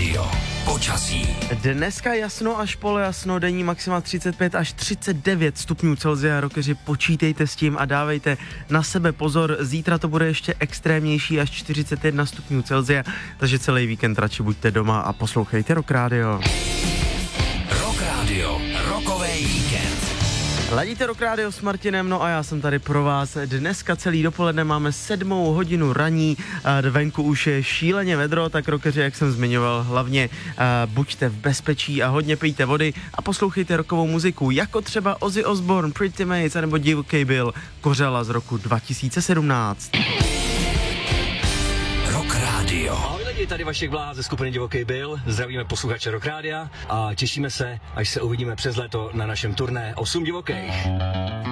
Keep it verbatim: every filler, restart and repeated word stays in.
Radio. Počasí. Dneska jasno až polojasno, denní maxima třicet pět až třicet devět stupňů Celsia. Rokeři, počítejte s tím a dávejte na sebe pozor. Zítra to bude ještě extrémnější, až čtyřicet jedna stupňů Celsia, takže celý víkend radši buďte doma a poslouchejte Rock Radio. Rock Radio. Rockovej víkend. Ladíte Rock Radio s Martinem, no a já jsem tady pro vás. Dneska celý dopoledne máme sedmou hodinu raní, venku už je šíleně vedro, tak rockeři, jak jsem zmiňoval, hlavně buďte v bezpečí a hodně pijte vody a poslouchejte rockovou muziku, jako třeba Ozzy Osbourne, Pretty Mates nebo Divoký Bill, Kořela z roku dva tisíce sedmnáct. Rock Radio. Ahoj lidi, tady Vašek Bláha ze skupiny Divoký Bill. Zdravíme posluchače Rock Radia a těšíme se, až se uvidíme přes léto na našem turné osm divokých.